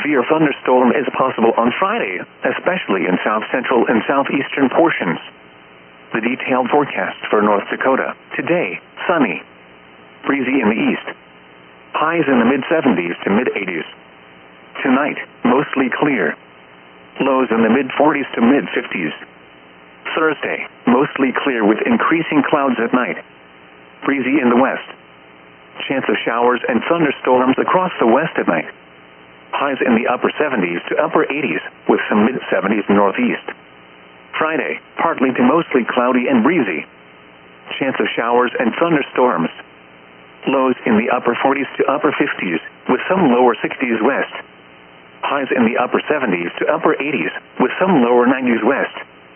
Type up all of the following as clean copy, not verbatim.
severe thunderstorm is possible on Friday, especially in south-central and southeastern portions. The detailed forecast for North Dakota. Today, sunny. Breezy in the east. Highs in the mid-70s to mid-80s. Tonight, mostly clear. Lows in the mid-40s to mid-50s. Thursday, mostly clear with increasing clouds at night. Breezy in the west. Chance of showers and thunderstorms across the west at night. Highs in the upper 70s to upper 80s with some mid-70s northeast. Friday, partly to mostly cloudy and breezy. Chance of showers and thunderstorms. Lows in the upper 40s to upper 50s with some lower 60s west. Highs in the upper 70s to upper 80s with some lower 90s west.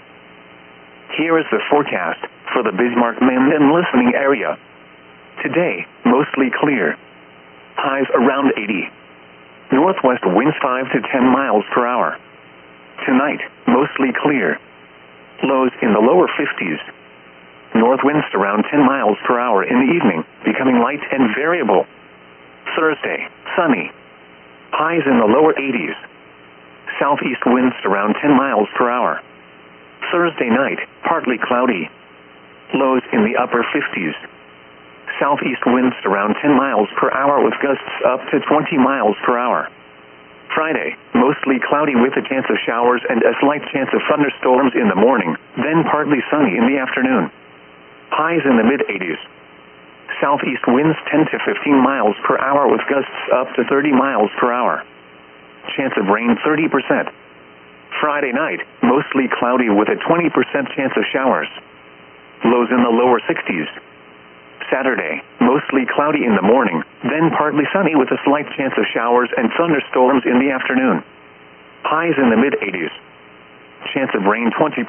Here is the forecast for the Bismarck-Minden and listening area. Today, mostly clear. Highs around 80. Northwest winds 5 to 10 miles per hour. Tonight, mostly clear. Lows in the lower 50s. North winds around 10 miles per hour in the evening, becoming light and variable. Thursday, sunny. Highs in the lower 80s. Southeast winds around 10 miles per hour. Thursday night, partly cloudy. Lows in the upper 50s. Southeast winds around 10 miles per hour with gusts up to 20 miles per hour. Friday, mostly cloudy with a chance of showers and a slight chance of thunderstorms in the morning, then partly sunny in the afternoon. Highs in the mid-80s. Southeast winds 10 to 15 miles per hour with gusts up to 30 miles per hour. Chance of rain 30%. Friday night, mostly cloudy with a 20% chance of showers. Lows in the lower 60s. Saturday, mostly cloudy in the morning, then partly sunny with a slight chance of showers and thunderstorms in the afternoon. Highs in the mid-80s. Chance of rain 20%.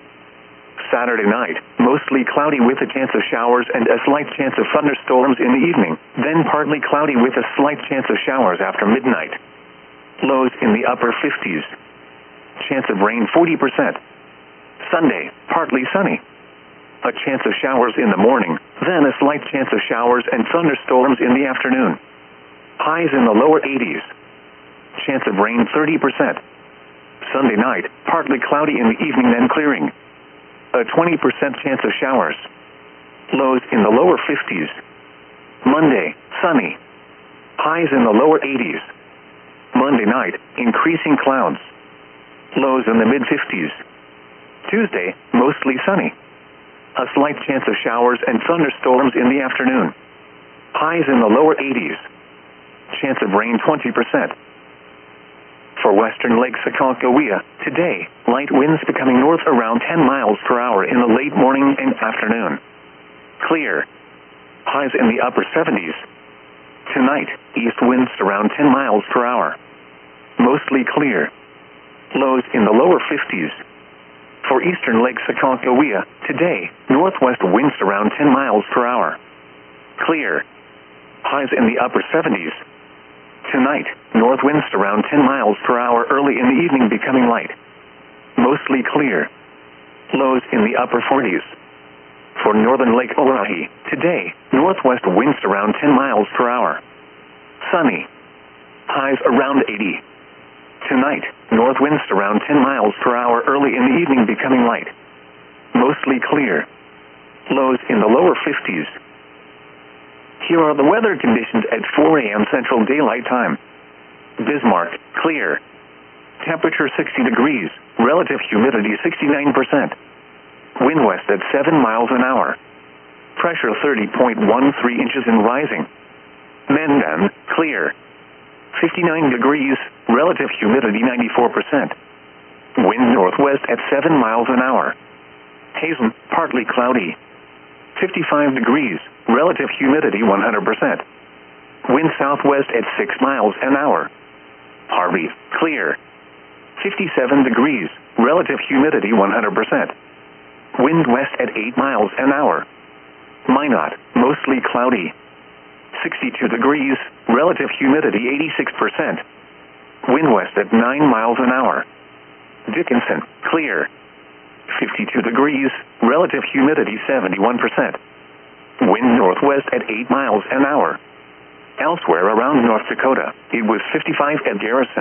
Saturday night, mostly cloudy with a chance of showers and a slight chance of thunderstorms in the evening, then partly cloudy with a slight chance of showers after midnight. Lows in the upper 50s. Chance of rain 40%. Sunday, partly sunny. A chance of showers in the morning, then a slight chance of showers and thunderstorms in the afternoon. Highs in the lower 80s. Chance of rain 30%. Sunday night, partly cloudy in the evening then clearing. A 20% chance of showers. Lows in the lower 50s. Monday, sunny. Highs in the lower 80s. Monday night, increasing clouds. Lows in the mid-50s. Tuesday, mostly sunny. A slight chance of showers and thunderstorms in the afternoon. Highs in the lower 80s. Chance of rain 20%. For western Lake Sakonkohia, today, light winds becoming north around 10 miles per hour in the late morning and afternoon. Clear. Highs in the upper 70s. Tonight, east winds around 10 miles per hour. Mostly clear. Lows in the lower 50s. For eastern Lake Sakonkohia, today, northwest winds around 10 miles per hour. Clear. Highs in the upper 70s. Tonight, north winds around 10 miles per hour early in the evening becoming light. Mostly clear. Lows in the upper 40s. For northern Lake Oahe, today, northwest winds around 10 miles per hour. Sunny. Highs around 80. Tonight, north winds around 10 miles per hour early in the evening becoming light. Mostly clear. Lows in the lower 50s. Here are the weather conditions at 4 a.m. Central Daylight Time. Bismarck, clear. Temperature 60 degrees, relative humidity 69%. Wind west at 7 miles an hour. Pressure 30.13 inches and rising. Minden, clear. 59 degrees, relative humidity 94%. Wind northwest at 7 miles an hour. Hazen, partly cloudy. 55 degrees, relative humidity 100%. Wind southwest at 6 miles an hour. Harvey, clear. 57 degrees, relative humidity 100%. Wind west at 8 miles an hour. Minot, mostly cloudy. 62 degrees, relative humidity 86%. Wind west at 9 miles an hour. Dickinson, clear. 52 degrees, relative humidity 71%. Wind northwest at 8 miles an hour. Elsewhere around North Dakota, it was 55 at Garrison.